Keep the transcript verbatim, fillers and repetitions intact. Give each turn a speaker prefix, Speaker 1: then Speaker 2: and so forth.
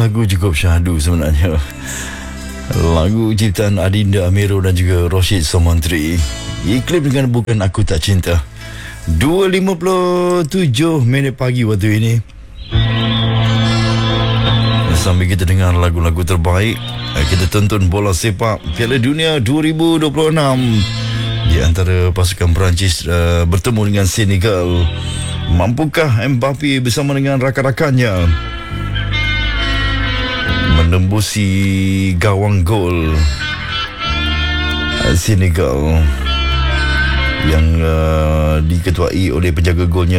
Speaker 1: lagu cukup syahdu sebenarnya. Lagu ciptaan Adinda Amiro dan juga Roshid Somantri. Iklim dengan Bukan Aku Tak Cinta. dua lima puluh tujuh minit pagi waktu ini. Sambil kita dengar lagu-lagu terbaik, kita tonton bola sepak Piala Dunia dua ribu dua puluh enam di antara pasukan Perancis uh, bertemu dengan Senegal. Mampukah Mbappe bersama dengan rakan-rakannya menembusi gawang gol uh, Senegal yang uh, diketuai oleh penjaga golnya